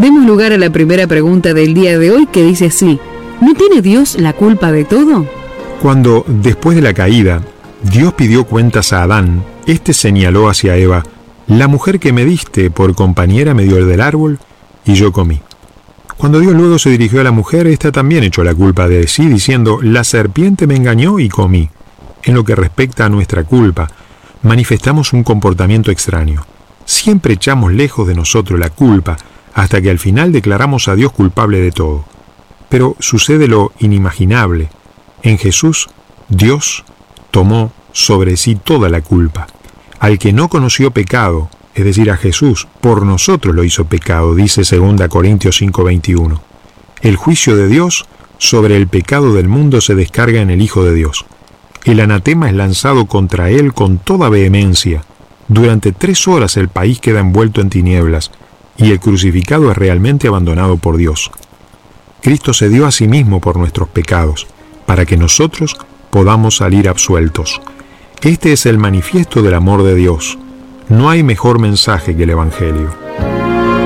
Demos lugar a la primera pregunta del día de hoy, que dice así: ¿no tiene Dios la culpa de todo? Cuando, después de la caída, Dios pidió cuentas a Adán, éste señaló hacia Eva: la mujer que me diste por compañera me dio del árbol y yo comí. Cuando Dios luego se dirigió a la mujer, ésta también echó la culpa de sí, diciendo: la serpiente me engañó y comí. En lo que respecta a nuestra culpa, manifestamos un comportamiento extraño. Siempre echamos lejos de nosotros la culpa, hasta que al final declaramos a Dios culpable de todo. Pero sucede lo inimaginable. En Jesús, Dios tomó sobre sí toda la culpa. Al que no conoció pecado, es decir, a Jesús, por nosotros lo hizo pecado, dice 2 Corintios 5:21. El juicio de Dios sobre el pecado del mundo se descarga en el Hijo de Dios. El anatema es lanzado contra él con toda vehemencia. Durante 3 horas el país queda envuelto en tinieblas, y el crucificado es realmente abandonado por Dios. Cristo se dio a sí mismo por nuestros pecados, para que nosotros podamos salir absueltos. Este es el manifiesto del amor de Dios. No hay mejor mensaje que el Evangelio.